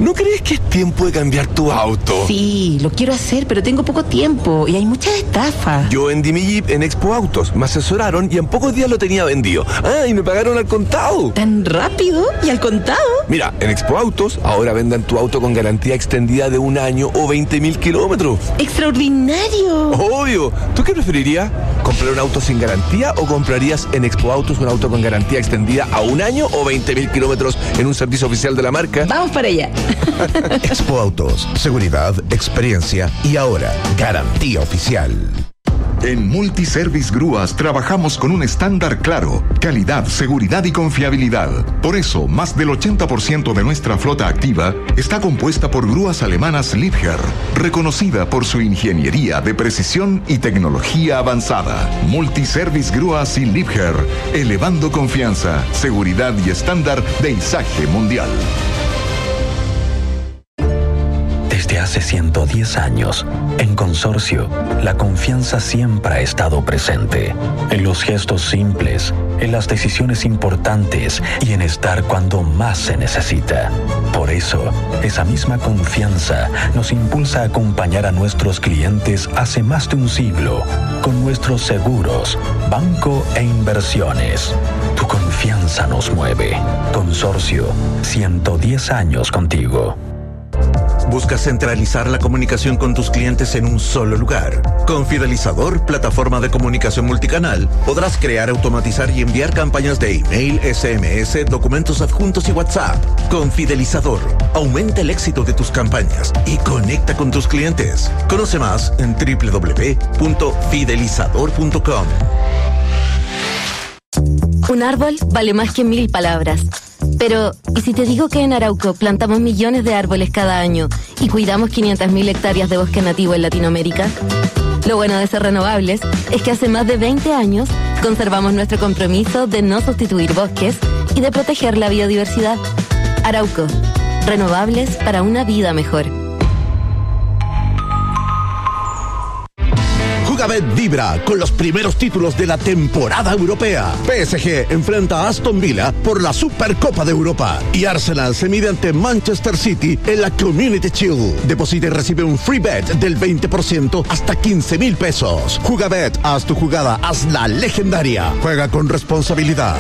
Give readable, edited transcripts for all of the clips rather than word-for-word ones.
¿no crees que es tiempo de cambiar tu auto? Sí, lo quiero hacer, pero tengo poco tiempo y hay muchas estafas. Yo vendí mi Jeep en Expo Autos, me asesoraron y en pocos días lo tenía vendido. Y me pagaron al contado. ¿Tan rápido? ¿Y al contado? Mira, en Expo Autos ahora vendan tu auto con garantía extendida de 1 año o 20.000 kilómetros. ¡Extraordinario! Obvio. ¿Tú qué preferirías? ¿Comprar un auto sin garantía o comprarías en Expo Autos un auto con garantía extendida a 1 año o 20.000 kilómetros en un servicio oficial de la marca? Vamos para allá. Expo Autos, seguridad, experiencia y ahora garantía oficial. En Multiservice Grúas trabajamos con un estándar claro: calidad, seguridad y confiabilidad. Por eso, más del 80% de nuestra flota activa está compuesta por grúas alemanas Liebherr, reconocida por su ingeniería de precisión y tecnología avanzada. Multiservice Grúas y Liebherr, elevando confianza, seguridad y estándar de izaje mundial. Desde hace 110 años, en Consorcio, la confianza siempre ha estado presente. En los gestos simples, en las decisiones importantes y en estar cuando más se necesita. Por eso, esa misma confianza nos impulsa a acompañar a nuestros clientes hace más de un siglo con nuestros seguros, banco e inversiones. Tu confianza nos mueve. Consorcio, 110 años contigo. ¿Buscas centralizar la comunicación con tus clientes en un solo lugar? Con Fidelizador, plataforma de comunicación multicanal, podrás crear, automatizar y enviar campañas de email, SMS, documentos adjuntos y WhatsApp. Con Fidelizador, aumenta el éxito de tus campañas y conecta con tus clientes. Conoce más en www.fidelizador.com. Un árbol vale más que 1000 palabras. Pero, ¿y si te digo que en Arauco plantamos millones de árboles cada año y cuidamos 500.000 hectáreas de bosque nativo en Latinoamérica? Lo bueno de ser renovables es que hace más de 20 años conservamos nuestro compromiso de no sustituir bosques y de proteger la biodiversidad. Arauco, renovables para una vida mejor. Jugabet vibra con los primeros títulos de la temporada europea. PSG enfrenta a Aston Villa por la Supercopa de Europa y Arsenal se mide ante Manchester City en la Community Shield. Deposita y recibe un free bet del 20% hasta 15,000 pesos. Jugabet, haz tu jugada, hazla legendaria. Juega con responsabilidad.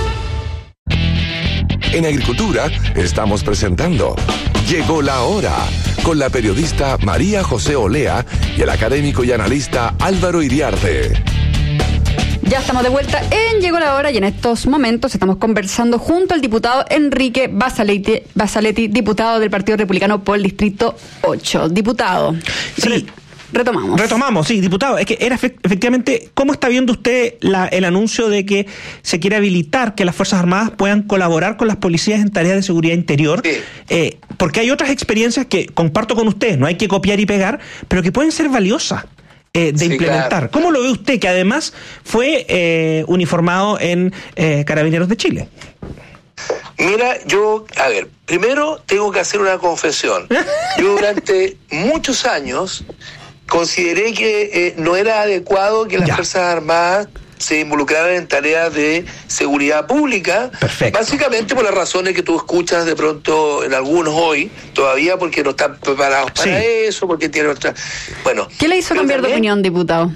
En Agricultura estamos presentando Llegó la Hora, con la periodista María José Olea y el académico y analista Álvaro Iriarte. Ya estamos de vuelta en Llegó la Hora y en estos momentos estamos conversando junto al diputado Enrique Bassaletti, diputado del Partido Republicano por el Distrito 8. Diputado. Sí. Retomamos, sí, diputado. Es que era efectivamente, ¿cómo está viendo usted el anuncio de que se quiere habilitar que las Fuerzas Armadas puedan colaborar con las policías en tareas de seguridad interior? Sí. Porque hay otras experiencias que comparto con usted, no hay que copiar y pegar, pero que pueden ser valiosas de implementar. Claro. ¿Cómo lo ve usted, que además fue uniformado en Carabineros de Chile? Mira, primero tengo que hacer una confesión. Yo durante muchos años consideré que no era adecuado que las Fuerzas Armadas se involucraran en tareas de seguridad pública. Perfecto. Básicamente por las razones que tú escuchas de pronto en algunos hoy, todavía porque no están preparados para eso, porque tienen otra... Bueno. ¿Qué le hizo cambiar de opinión, diputado?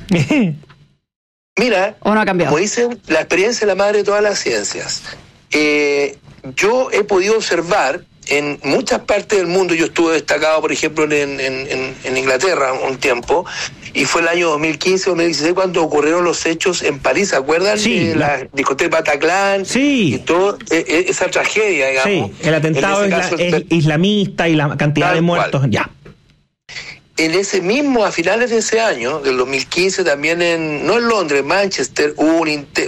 Mira, ¿o no ha cambiado? Como dicen, la experiencia es la madre de todas las ciencias. Yo he podido observar en muchas partes del mundo. Yo estuve destacado, por ejemplo, en Inglaterra un tiempo, y fue el año 2015-2016 cuando ocurrieron los hechos en París, ¿se acuerdan? Sí. La discoteca Bataclan y toda esa tragedia, digamos. Sí, el atentado islamista y la cantidad de muertos, En ese mismo, a finales de ese año, del 2015, también no en Londres, en Manchester, hubo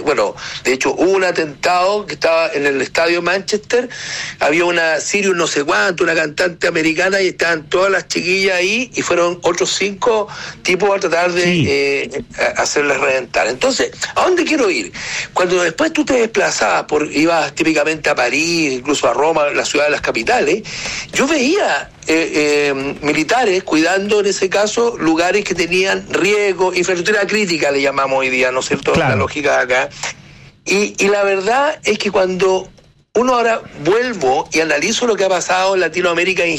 un atentado que estaba en el estadio Manchester. Había una Sirius no sé cuánto, una cantante americana, y estaban todas las chiquillas ahí, y fueron otros 5 tipos a tratar de hacerles reventar. Entonces, ¿a dónde quiero ir? Cuando después tú te desplazabas, ibas típicamente a París, incluso a Roma, la ciudad de las capitales, yo veía militares cuidando, en ese caso, lugares que tenían riesgo, infraestructura crítica le llamamos hoy día, ¿no es cierto? Claro. La lógica de acá. Y la verdad es que cuando uno ahora vuelvo y analizo lo que ha pasado en Latinoamérica en